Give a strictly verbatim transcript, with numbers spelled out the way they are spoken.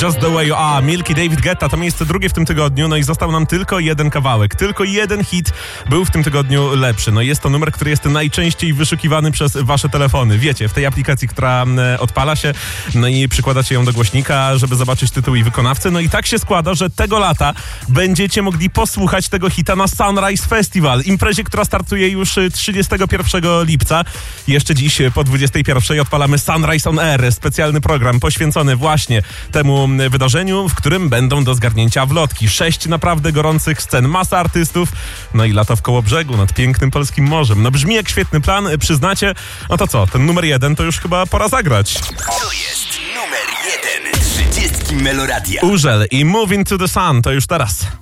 Just the Way You Are, Milky, David Guetta, to miejsce drugie w tym tygodniu, no i został nam tylko jeden kawałek, tylko jeden hit był w tym tygodniu lepszy. No i jest to numer, który jest najczęściej wyszukiwany przez wasze telefony. Wiecie, w tej aplikacji, która odpala się, no i przykładacie ją do głośnika, żeby zobaczyć tytuł i wykonawcę. No i tak się składa, że tego lata będziecie mogli posłuchać tego hita na Sunrise Festival, imprezie, która startuje już trzydziestego pierwszego lipca. Jeszcze dziś po dwudziestej pierwszej odpalamy Sunrise on Air, specjalny program poświęcony właśnie temu wydarzeniu, w którym będą do zgarnięcia wlotki. Sześć naprawdę gorących scen, masa artystów, no i lato w Kołobrzegu nad pięknym polskim morzem. No brzmi jak świetny plan, przyznacie? No to co, ten numer jeden to już chyba pora zagrać. To jest numer jeden trzydziestki Meloradia. Urzel i Move Into the Sun to już teraz.